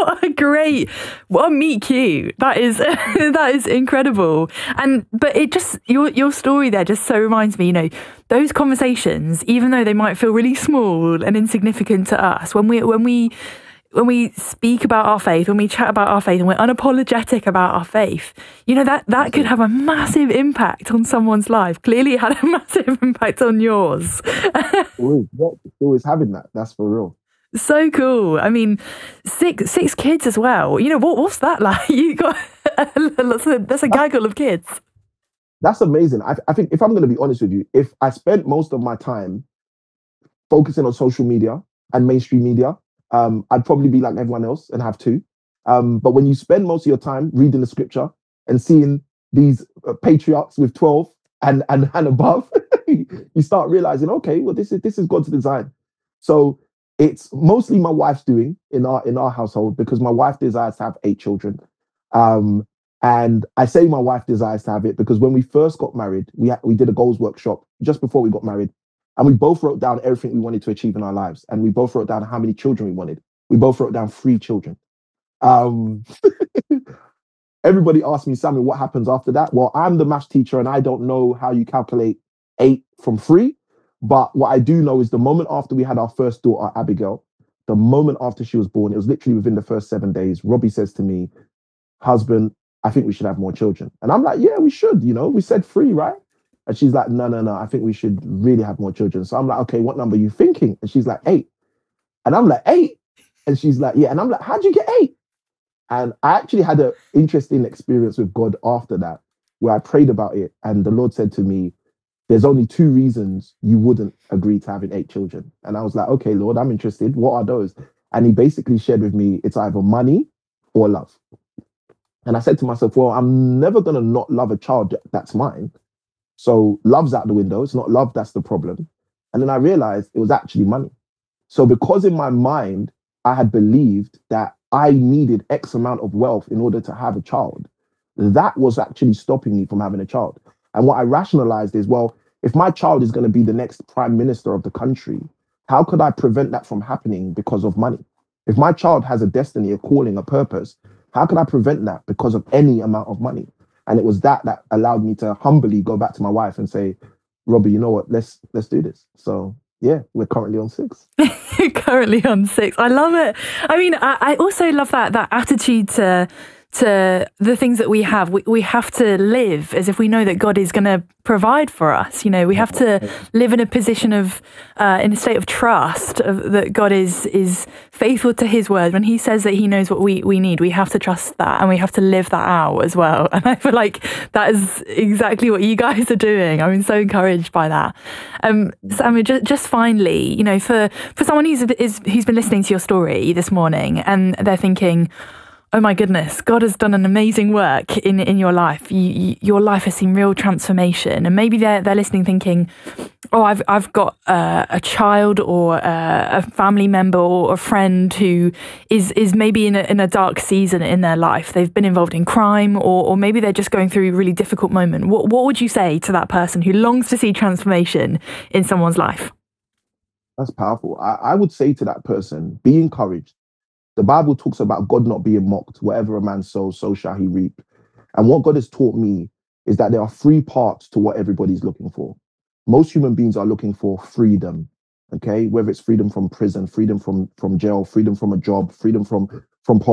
What a meet cute. That is that is incredible. But it just your story there just so reminds me, those conversations, even though they might feel really small and insignificant to us, when we speak about our faith, when we chat about our faith and we're unapologetic about our faith, that could have a massive impact on someone's life. Clearly it had a massive impact on yours. Always having that. That's for real. So cool. I mean, six kids as well. What's that like? You got that's a gaggle of kids. That's amazing. I think if I'm going to be honest with you, if I spent most of my time focusing on social media and mainstream media, I'd probably be like everyone else and have two. But when you spend most of your time reading the scripture and seeing these patriarchs with 12 and above, you start realizing, okay, well, this is God's design. So it's mostly my wife's doing in our household, because my wife desires to have 8 children. And I say my wife desires to have it because when we first got married, we did a goals workshop just before we got married. And we both wrote down everything we wanted to achieve in our lives. And we both wrote down how many children we wanted. We both wrote down 3 children. Everybody asked me, Samuel, what happens after that? Well, I'm the maths teacher and I don't know how you calculate 8 from 3. But what I do know is the moment after we had our first daughter, Abigail, the moment after she was born, it was literally within the first 7 days, Robbie says to me, husband, I think we should have more children. And I'm like, yeah, we should, we said 3, right? And she's like, no, I think we should really have more children. So I'm like, okay, what number are you thinking? And she's like, 8. And I'm like, 8? And she's like, yeah. And I'm like, how'd you get 8? And I actually had an interesting experience with God after that, where I prayed about it. And the Lord said to me, there's only 2 reasons you wouldn't agree to having 8 children. And I was like, okay, Lord, I'm interested. What are those? And he basically shared with me, it's either money or love. And I said to myself, well, I'm never going to not love a child that's mine. So love's out the window. It's not love that's the problem. And then I realized it was actually money. So because in my mind, I had believed that I needed X amount of wealth in order to have a child, that was actually stopping me from having a child. And what I rationalized is, well, if my child is going to be the next prime minister of the country, how could I prevent that from happening because of money? If my child has a destiny, a calling, a purpose, how can I prevent that because of any amount of money? And it was that allowed me to humbly go back to my wife and say, Robbie, you know what? Let's do this. So yeah, we're currently on 6. Currently on 6. I love it. I mean, I also love that attitude to the things that we have. We have to live as if we know that God is going to provide for us. We have to live in a position of, in a state of trust that God is faithful to his word. When he says that he knows what we need, we have to trust that and we have to live that out as well. And I feel like that is exactly what you guys are doing. I'm so encouraged by that. Samuel, just finally, for someone who's been listening to your story this morning and they're thinking, oh my goodness, God has done an amazing work in your life. Your life has seen real transformation. And maybe they're listening thinking, oh, I've got a child or a family member or a friend who is maybe in a dark season in their life. They've been involved in crime or maybe they're just going through a really difficult moment. What would you say to that person who longs to see transformation in someone's life? That's powerful. I would say to that person, be encouraged. The Bible talks about God not being mocked. Whatever a man sows, so shall he reap. And what God has taught me is that there are 3 parts to what everybody's looking for. Most human beings are looking for freedom, okay? Whether it's freedom from prison, freedom from jail, freedom from a job, freedom from